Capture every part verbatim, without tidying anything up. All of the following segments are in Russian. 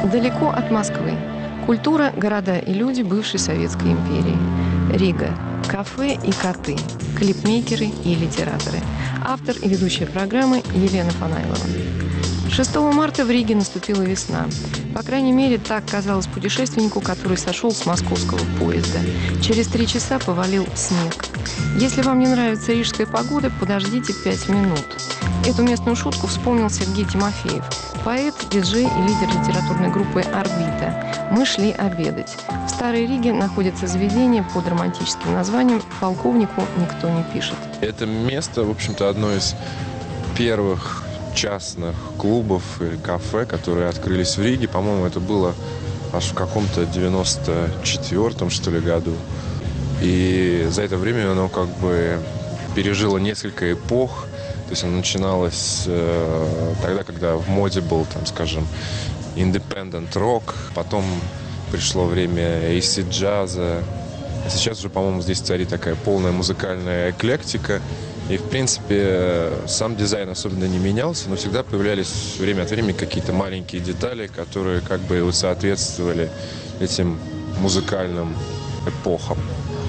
Далеко от Москвы. Культура, города и люди бывшей Советской империи. Рига. Кафе и коты. Клипмейкеры и литераторы. Автор и ведущая программы Елена Фанайлова. шестого марта в Риге наступила весна. По крайней мере, так казалось путешественнику, который сошел с московского поезда. Через три часа повалил снег. Если вам не нравится рижская погода, подождите пять минут. Эту местную шутку вспомнил Сергей Тимофеев, поэт, диджей и лидер литературной группы «Орбита». Мы шли обедать. В Старой Риге находится заведение под романтическим названием «Полковнику никто не пишет». Это место, в общем-то, одно из первых частных клубов или кафе, которые открылись в Риге. По-моему, это было аж в каком-то девяносто четвёртом, что ли, году. И за это время оно как бы пережило несколько эпох. То есть оно начиналось э, тогда, когда в моде был, там, скажем, independent rock. Потом пришло время эйсид-джаза. А сейчас уже, по-моему, здесь царит такая полная музыкальная эклектика. И, в принципе, сам дизайн особенно не менялся, но всегда появлялись время от времени какие-то маленькие детали, которые как бы соответствовали этим музыкальным эпохам.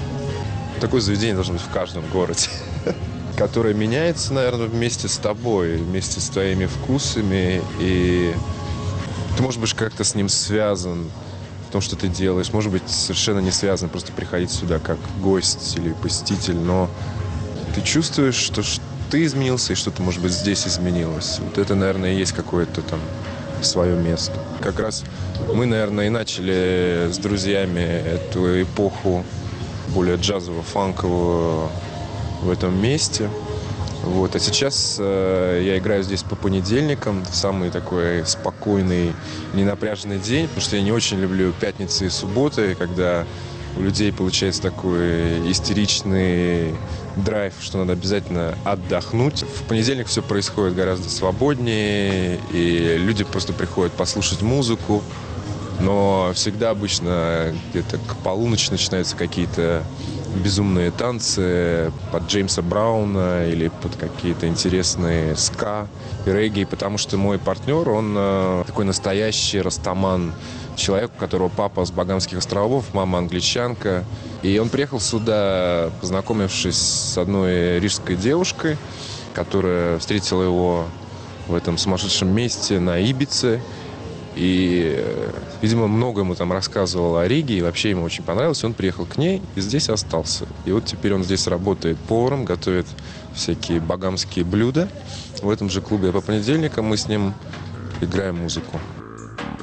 Такое заведение должно быть в каждом городе, которое меняется, наверное, вместе с тобой, вместе с твоими вкусами. И ты, может быть, как-то с ним связан в том, что ты делаешь. Может быть, совершенно не связан, просто приходить сюда как гость или посетитель, но ты чувствуешь, что ты изменился, и что-то, может быть, здесь изменилось. Вот это, наверное, и есть какое-то там свое место. Как раз мы, наверное, и начали с друзьями эту эпоху более джазово-фанковую в этом месте. Вот. А сейчас э, я играю здесь по понедельникам, в самый такой спокойный, ненапряженный день, потому что я не очень люблю пятницы и субботы, когда у людей получается такой истеричный драйв, что надо обязательно отдохнуть. В понедельник все происходит гораздо свободнее, и люди просто приходят послушать музыку. Но всегда обычно где-то к полуночи начинаются какие-то безумные танцы под Джеймса Брауна или под какие-то интересные ска и регги, потому что мой партнер, он такой настоящий растаман, человек, у которого папа с Багамских островов, мама англичанка. И он приехал сюда, познакомившись с одной рижской девушкой, которая встретила его в этом сумасшедшем месте на Ибице. И, видимо, много ему там рассказывал о Риге, и вообще ему очень понравилось. Он приехал к ней и здесь остался. И вот теперь он здесь работает поваром, готовит всякие багамские блюда в этом же клубе. А по понедельникам мы с ним играем музыку.